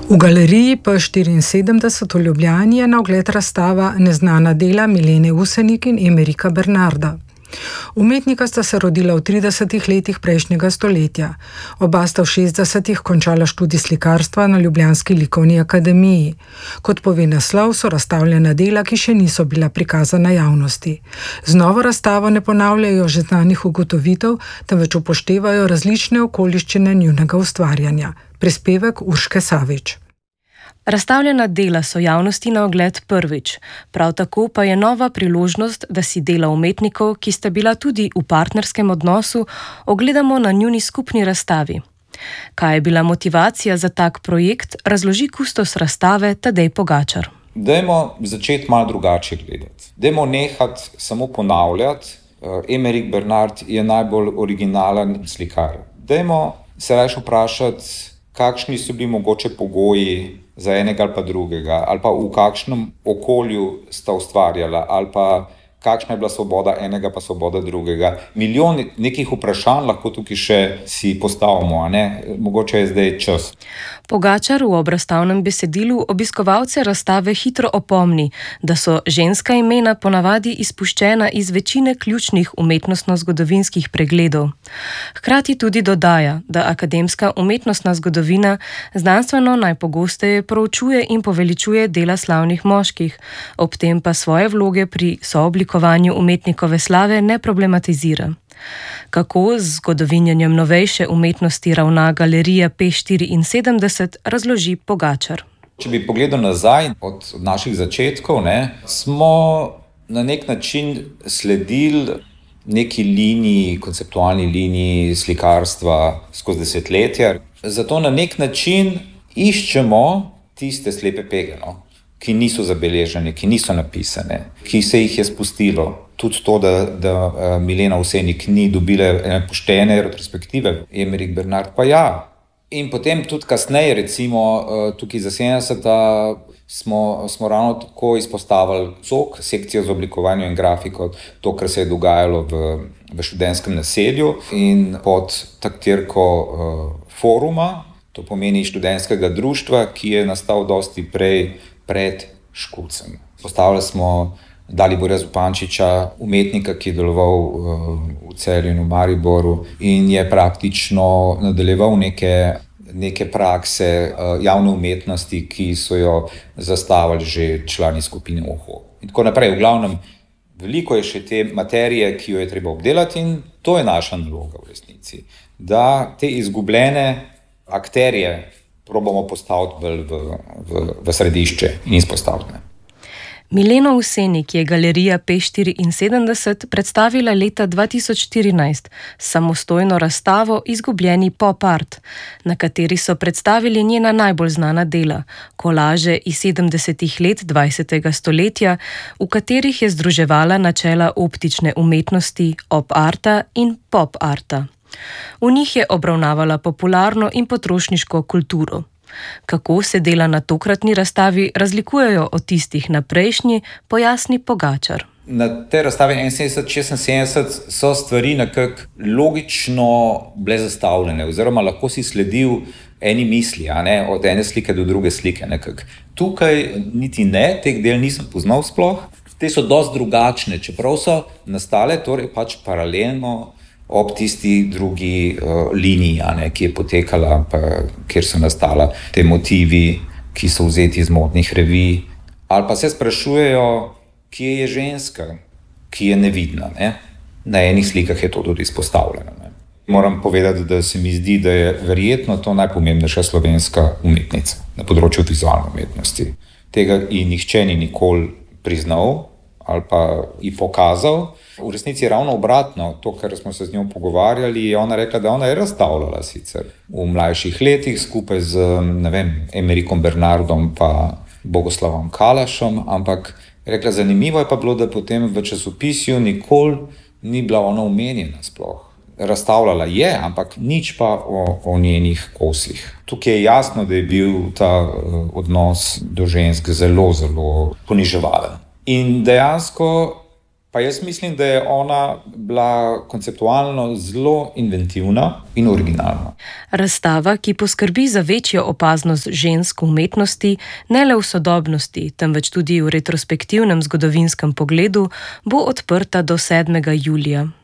V galeriji P74 v Ljubljani je na ogled razstava Neznana dela Milene Usenik in Emerika Bernarda. Umetnika sta se rodila v 30. letih prejšnjega stoletja. Oba sta v 60. končala študij slikarstva na Ljubljanski likovni akademiji. Kot pove naslov, so razstavljena dela, ki še niso bila prikazana javnosti. Z novo razstavo ne ponavljajo že znanih ugotovitev, temveč upoštevajo različne okoliščine njunega ustvarjanja. Prispevek Urške Savič. Razstavljena dela so javnosti na ogled prvič, prav tako pa je nova priložnost, da si dela umetnikov, ki sta bila tudi v partnerskem odnosu, ogledamo na njuni skupni razstavi. Kaj je bila motivacija za tak projekt, razloži kustos razstave Tadej Pogačar. Dajmo začeti malo drugače gledati. Dajmo nehati samo ponavljati. Emerik Bernard je najbolj originalen slikar. Dajmo se raje vprašati, kakšni so bili mogoče pogoji za enega ali pa drugega, ali pa v kakšnem okolju sta ustvarjala, ali pa kakšna je bila svoboda enega pa svoboda drugega. Milijon nekih vprašanj lahko tukaj še si postavimo, a ne? Mogoče je zdaj čas. Pogačar v obrazstavnem besedilu obiskovalce razstave hitro opomni, da so ženska imena ponavadi izpuščena iz večine ključnih umetnostno-zgodovinskih pregledov. Hkrati tudi dodaja, da akademska umetnostna zgodovina znanstveno najpogosteje proučuje in poveličuje dela slavnih moških, ob tem pa svoje vloge pri sooblikovanju umetnikove slave ne problematizira. Kako z zgodovinjanjem novejše umetnosti ravna galerija P74, razloži Pogačar. Če bi pogledal nazaj od naših začetkov, smo na nek način sledili neki liniji, konceptualni liniji slikarstva skozi desetletja. Zato na nek način iščemo tiste slepe pege, ki niso zabeležene, ki niso napisane, ki se jih je spustilo. Tudi to, da Milena Usenik ni dobila ene poštene retrospektive, Emerik Bernard pa ja. In potem tudi kasneje, recimo tukaj za 70. smo ravno tako izpostavili COK, sekcijo za oblikovanje in grafiko, to, kar se je dogajalo v študentskem naselju in pod taktirko foruma, to pomeni študentskega društva, ki je nastal dosti prej pred Škucem. Postavili smo Daliborja Zupančiča, umetnika, ki je deloval v Celju in v Mariboru in je praktično nadaljeval neke prakse javne umetnosti, ki so jo zastavili že člani skupine OHO. In tako naprej. V glavnem, veliko je še te materije, ki jo je treba obdelati in to je naša naloga v resnici. Da te izgubljene akterje probamo postaviti bolj v središče in izpostaviti. Mileno Usenik je galerija P74 predstavila leta 2014 samostojno razstavo Izgubljeni pop art, na kateri so predstavili njena najbolj znana dela, kolaže iz 70. let 20. stoletja, v katerih je združevala načela optične umetnosti, op arta in pop arta. V njih je obravnavala popularno in potrošniško kulturo. Kako se dela na tokratni razstavi razlikujejo od tistih na prejšnji, pojasni Pogačar. Na tej razstavi 71-76 so stvari nekako logično bile zastavljene, oziroma lahko si sledil eni misli, od ene slike do druge slike. Nekako. Tukaj niti ne, teh del nisem poznal sploh. Te so dosti drugačne, čeprav so nastale torej pač paralelno ob tisti drugi liniji, ki je potekala, kjer so nastala te motivi, ki so vzeti iz modnih revij. Ali pa se sprašujejo, kje je ženska, ki je nevidna. Na enih slikah je to tudi izpostavljeno. Moram povedati, da se mi zdi, da je verjetno to najpomembnejša slovenska umetnica na področju vizualne umetnosti. Tega ji nihče ni nikoli priznal ali pa ji pokazal. V resnici je ravno obratno, to, kar smo se z njo pogovarjali, je ona rekla, da ona je razstavljala sicer v mlajših letih skupaj z, Emerikom Bernardom pa Bogoslavom Kalašom, ampak rekla, zanimivo je pa bilo, da potem v časopisju nikoli ni bila ona omenjena sploh. Razstavljala je, ampak nič pa o njenih kosih. Tukaj je jasno, da je bil ta odnos do žensk zelo, zelo poniževalen. In dejansko Pa jaz mislim, da je ona bila konceptualno zelo inventivna in originalna. Razstava, ki poskrbi za večjo opaznost žensk v umetnosti, ne le v sodobnosti, temveč tudi v retrospektivnem zgodovinskem pogledu, bo odprta do 7. julija.